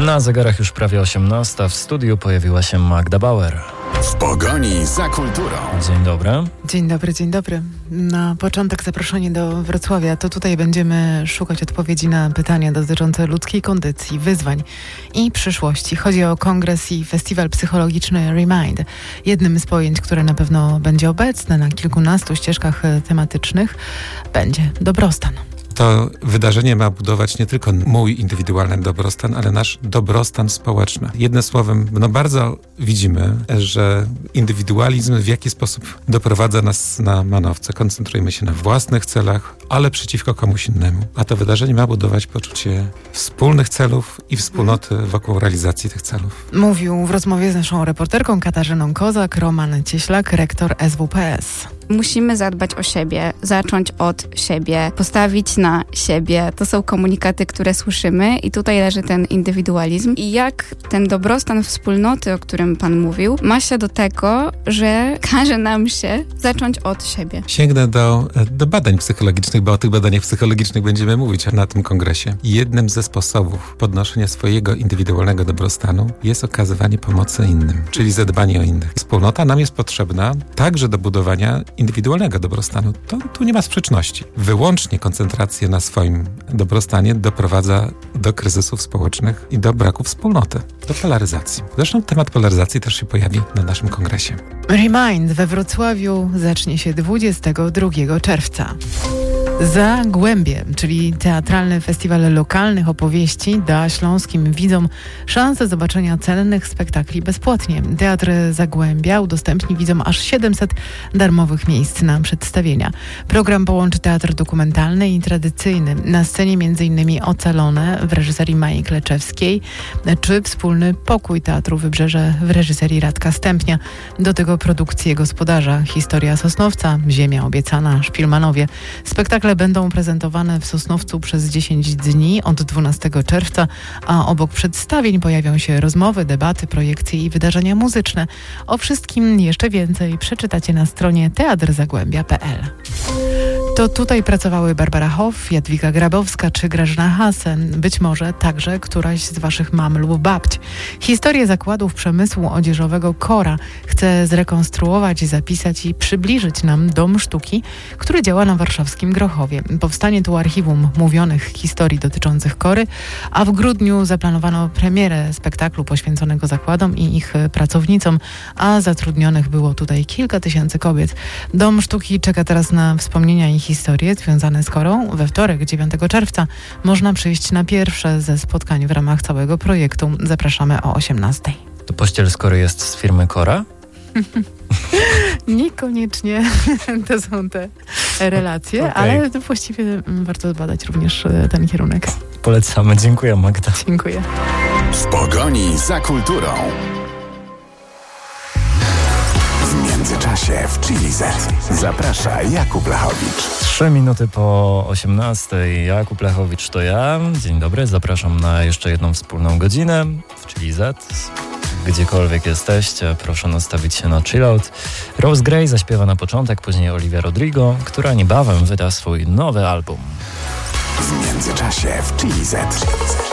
Na zegarach już prawie 18. W studiu pojawiła się Magda Bauer. W pogoni za kulturą. Dzień dobry. Dzień dobry, dzień dobry. Na początek zaproszenie do Wrocławia. To tutaj będziemy szukać odpowiedzi na pytania dotyczące ludzkiej kondycji, wyzwań i przyszłości. Chodzi o kongres i festiwal psychologiczny Remind. Jednym z pojęć, które na pewno będzie obecne na kilkunastu ścieżkach tematycznych, będzie dobrostan. To wydarzenie ma budować nie tylko mój indywidualny dobrostan, ale nasz dobrostan społeczny. Jednym słowem, bardzo widzimy, że indywidualizm w jakiś sposób doprowadza nas na manowce. Koncentrujemy się na własnych celach, ale przeciwko komuś innemu. A to wydarzenie ma budować poczucie wspólnych celów i wspólnoty wokół realizacji tych celów. Mówił w rozmowie z naszą reporterką Katarzyną Kozak Roman Cieślak, rektor SWPS. Musimy zadbać o siebie, zacząć od siebie, postawić na siebie. To są komunikaty, które słyszymy i tutaj leży ten indywidualizm. I jak ten dobrostan wspólnoty, o którym Pan mówił, ma się do tego, że każe nam się zacząć od siebie. Sięgnę do badań psychologicznych, bo o tych badaniach psychologicznych będziemy mówić na tym kongresie. Jednym ze sposobów podnoszenia swojego indywidualnego dobrostanu jest okazywanie pomocy innym, czyli zadbanie o innych. Wspólnota nam jest potrzebna także do budowania indywidualnego dobrostanu. Tu nie ma sprzeczności. Wyłącznie koncentracja na swoim dobrostanie doprowadza do kryzysów społecznych i do braku wspólnoty, do polaryzacji. Zresztą temat polaryzacji też się pojawi na naszym kongresie. Remind we Wrocławiu zacznie się 22 czerwca. Zagłębie, czyli teatralny festiwal lokalnych opowieści, da śląskim widzom szansę zobaczenia cennych spektakli bezpłatnie. Teatr Zagłębia udostępni widzom aż 700 darmowych miejsc na przedstawienia. Program połączy teatr dokumentalny i tradycyjny. Na scenie m.in. Ocalone w reżyserii Mai Kleczewskiej czy Wspólny Pokój Teatru Wybrzeże w reżyserii Radka Stępnia. Do tego produkcje gospodarza Historia Sosnowca, Ziemia obiecana, Szpilmanowie. Spektakle będą prezentowane w Sosnowcu przez 10 dni od 12 czerwca, a obok przedstawień pojawią się rozmowy, debaty, projekcje i wydarzenia muzyczne. O wszystkim jeszcze więcej przeczytacie na stronie teatrzagłębia.pl. To tutaj pracowały Barbara Hoff, Jadwiga Grabowska czy Grażyna Hasen. Być może także któraś z waszych mam lub babć. Historię zakładów przemysłu odzieżowego Kora chce zrekonstruować, zapisać i przybliżyć nam Dom Sztuki, który działa na warszawskim Grochowie. Powstanie tu archiwum mówionych historii dotyczących Kory, a w grudniu zaplanowano premierę spektaklu poświęconego zakładom i ich pracownicom, a zatrudnionych było tutaj kilka tysięcy kobiet. Dom Sztuki czeka teraz na wspomnienia i historie związane z Korą. We wtorek, 9 czerwca, można przyjść na pierwsze ze spotkań w ramach całego projektu. Zapraszamy o 18:00. To pościel z Kory jest z firmy Kora? Niekoniecznie to są te relacje, Okay. ale właściwie warto zbadać również ten kierunek. Polecamy. Dziękuję, Magda. Dziękuję. W pogoni za kulturą. W międzyczasie w Chili Z zaprasza Jakub Lechowicz. 3 minuty po 18:00. Jakub Lechowicz to ja. Dzień dobry. Zapraszam na jeszcze jedną wspólną godzinę w Chili Z. Gdziekolwiek jesteście, proszę nastawić się na chillout. Rose Gray zaśpiewa na początek, później Olivia Rodrigo, która niebawem wyda swój nowy album. W międzyczasie w Chili Z.